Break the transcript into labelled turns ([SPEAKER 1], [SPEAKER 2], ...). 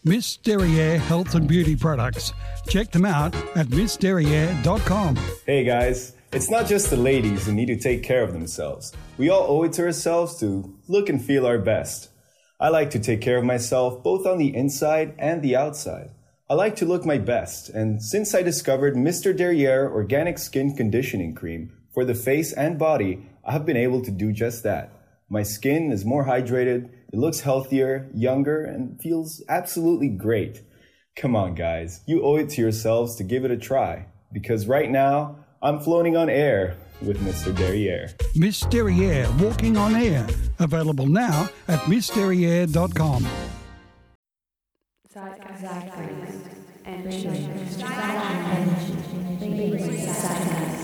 [SPEAKER 1] Miss Derriere Health and Beauty Products. Check them out at missderriere.com.
[SPEAKER 2] Hey guys, it's not just the ladies who need to take care of themselves. We all owe it to ourselves to look and feel our best. I like to take care of myself both on the inside and the outside. I like to look my best, and since I discovered Mr. Derriere Organic Skin Conditioning Cream for the face and body, I have been able to do just that. My skin is more hydrated, it looks healthier, younger, and feels absolutely great. Come on, guys, you owe it to yourselves to give it a try, because right now, I'm floating on air with Mr. Derriere.
[SPEAKER 1] Miss Derriere Walking on Air. Available now at missderriere.com.
[SPEAKER 3] Zeitgeist and